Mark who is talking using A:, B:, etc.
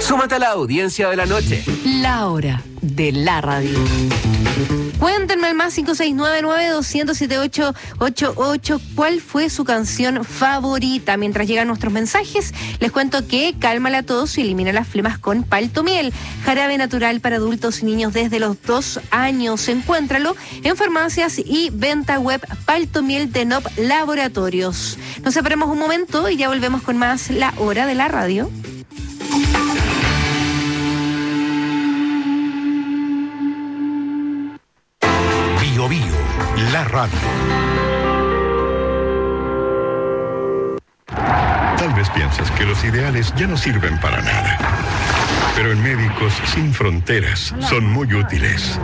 A: Súmate a la audiencia de la noche.
B: La hora de la radio. Cuéntenme al más 569-207-888 cuál fue su canción favorita. Mientras llegan nuestros mensajes, les cuento que calma la tos y elimina las flemas con Paltomiel, jarabe natural para adultos y niños desde los 2 años. Encuéntralo en farmacias y venta web Paltomiel de Nop Laboratorios. Nos separamos un momento y ya volvemos con más La Hora de la Radio.
C: Bio Bio, la radio. Tal vez piensas que los ideales ya no sirven para nada. Pero en Médicos Sin Fronteras son muy útiles.